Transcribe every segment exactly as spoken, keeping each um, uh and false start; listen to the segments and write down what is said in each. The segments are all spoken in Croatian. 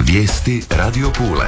Vijesti Radio Pule.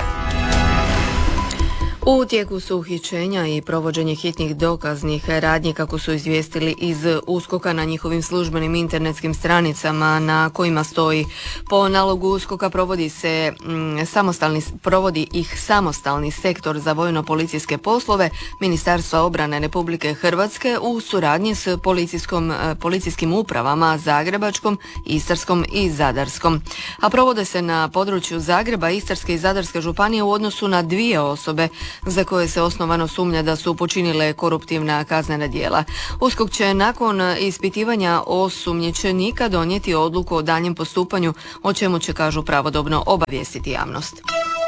U tijeku su uhićenja i provođenje hitnih dokaznih radnji, kako su izvijestili iz USKOK-a na njihovim službenim internetskim stranicama na kojima stoji: po nalogu USKOK-a provodi se mm, samostalni, provodi ih samostalni sektor za vojno-policijske poslove Ministarstva obrane Republike Hrvatske u suradnji s policijskom, policijskim upravama Zagrebačkom, Istarskom i Zadarskom. A provode se na području Zagreba, Istarske i Zadarske županije u odnosu na dvije osobe za koje se osnovano sumnja da su počinile koruptivna kaznena djela. USKOK će nakon ispitivanja osumnjičenika donijeti odluku o daljnjem postupanju, o čemu će, kažu, pravodobno obavijestiti javnost.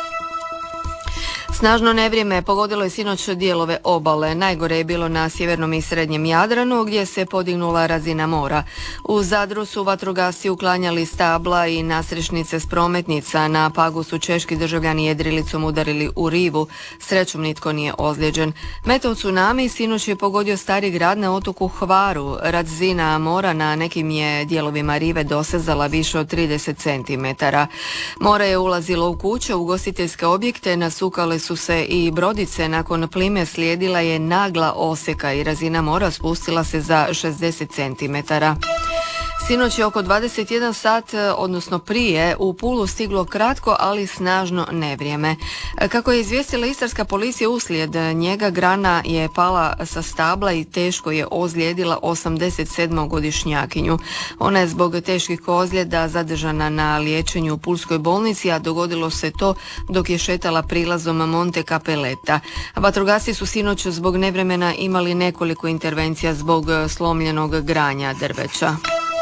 Snažno nevrijeme pogodilo je sinoć dijelove obale. Najgore je bilo na sjevernom i srednjem Jadranu, gdje se podignula razina mora. U Zadru su vatrogasci uklanjali stabla i nasrešnice s prometnica. Na Pagu su češki državljani jedrilicom udarili u rivu. Srećom nitko nije ozlijeđen. Meteo tsunami sinoć je pogodio Stari grad na otoku Hvaru. Razina mora na nekim je dijelovima rive dosezala više od trideset centimetara. More je ulazilo u kuće, ugostiteljske objekte, nasukale su se i brodice. Nakon plime slijedila je nagla oseka i razina mora spustila se za šezdeset centimetara. Sinoć je oko dvadeset jedan sat, odnosno prije, u Pulu stiglo kratko, ali snažno nevrijeme. Kako je izvijestila istarska policija, uslijed njega grana je pala sa stabla i teško je ozlijedila osamdesetsedmogodišnjakinju. Ona je zbog teških ozljeda zadržana na liječenju u Pulskoj bolnici, a dogodilo se to dok je šetala prilazom Monte Capeleta. Vatrogasci su sinoć zbog nevremena imali nekoliko intervencija zbog slomljenog granja drveća.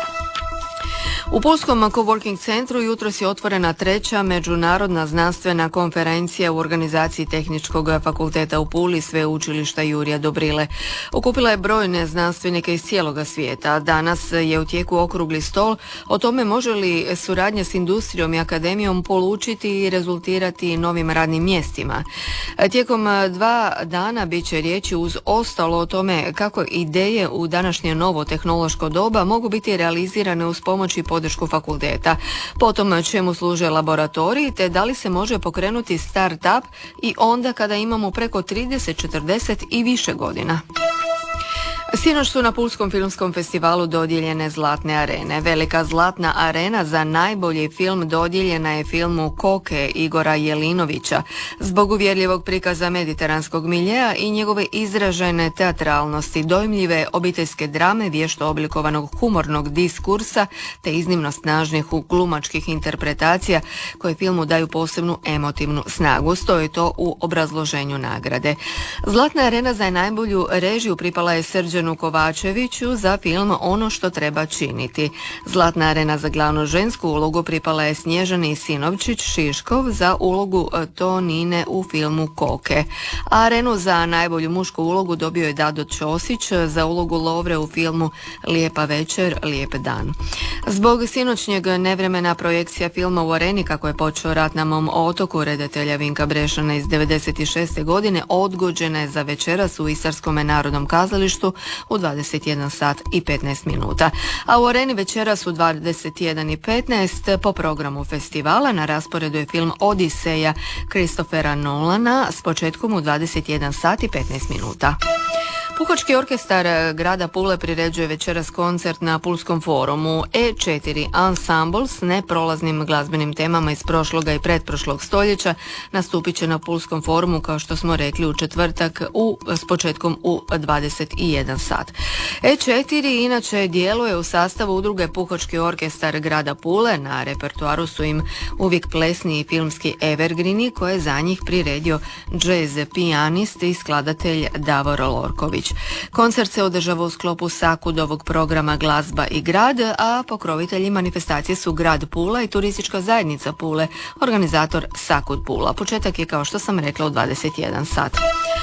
U Pulskom coworking centru jutros je otvorena treća međunarodna znanstvena konferencija u organizaciji Tehničkog fakulteta u Puli Sveučilišta Jurija Dobrile. Okupila je brojne znanstvenike iz cijeloga svijeta. Danas je u tijeku okrugli stol o tome može li suradnja s industrijom i akademijom polučiti i rezultirati novim radnim mjestima. Tijekom dva dana bit će riječi uz ostalo o tome kako ideje u današnje novo tehnološko doba mogu biti realizirane uz pomoć i podršku fakulteta, potom čemu služe laboratoriji, te da li se može pokrenuti start-up i onda kada imamo preko trideset, četrdeset i više godina. Sinoć su na Pulskom filmskom festivalu dodijeljene Zlatne arene. Velika Zlatna arena za najbolji film dodijeljena je filmu Koke Igora Jelinovića zbog uvjerljivog prikaza mediteranskog miljea i njegove izražene teatralnosti, dojmljive obiteljske drame, vješto oblikovanog humornog diskursa te iznimno snažnih glumačkih interpretacija koje filmu daju posebnu emotivnu snagu. Stoji to u obrazloženju nagrade. Zlatna arena za najbolju režiju pripala je Srđanu Kovačeviću za film Ono što treba činiti. Zlatna arena za glavnu žensku ulogu pripala je Snježani Sinovčić-Šiškov za ulogu Tonine u filmu Koke. A arenu za najbolju mušku ulogu dobio je Dado Ćosić za ulogu Lovre u filmu Lijepa večer, lijep dan. Zbog sinoćnjeg nevremena projekcija filma u areni, kako je počeo rat na mom otoku, redatelja Vinka Brešana iz devedeset šeste godine, odgođena je za večeras u Istarskome narodnom kazalištu u dvadeset jedan sat i petnaest minuta. A u areni večeras u dvadeset jedan i petnaest po programu festivala na rasporedu je film Odiseja Christophera Nolana s početkom u dvadeset jedan sat i petnaest minuta. Puhački orkestar grada Pule priređuje večeras koncert na Pulskom forumu. E četiri Ensemble s neprolaznim glazbenim temama iz prošloga i pretprošlog stoljeća nastupit će na Pulskom forumu, kao što smo rekli, u četvrtak u, s početkom u dvadeset jedan sat. E četiri inače djeluje u sastavu udruge Puhački orkestar grada Pule. Na repertoaru su im uvijek plesni i filmski evergreeni koje je za njih priredio jazz pijanist i skladatelj Davor Lorković. Koncert se održava u sklopu Sakudovog programa Glazba i grad, a pokrovitelji manifestacije su grad Pula i turistička zajednica Pule, organizator Sakud Pula. Početak je, kao što sam rekla, u dvadeset jedan sat.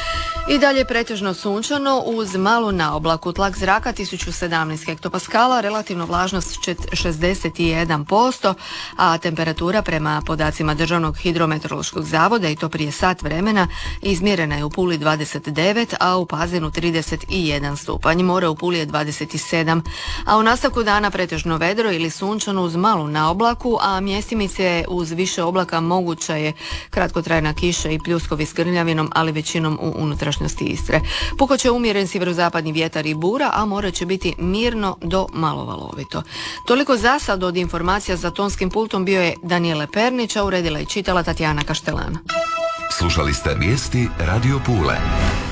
I dalje pretežno sunčano uz malu naoblaku. Tlak zraka tisuću sedamnaest hektopaskala, relativno vlažnost šezdeset jedan posto, a temperatura prema podacima Državnog hidrometeorološkog zavoda, i to prije sat vremena, izmjerena je u Puli dvadeset devet, a u Pazinu trideset jedan stupanj. More u Puli je dvadeset sedam, a u nastavku dana pretežno vedro ili sunčano uz malu naoblaku, a mjestimice uz više oblaka moguća je kratkotrajna kiša i pljuskovi s grmljavinom, ali većinom u unutrašnjosti Istre. Puko će umjeren sjeverozapadni vjetar i bura, a more će biti mirno do malo valovito. Toliko za sad. Od informacija za tonskim pultom bio je Danijela Pernić, a uredila i čitala Tatjana Kaštelan. Slušali ste vijesti Radio Pule.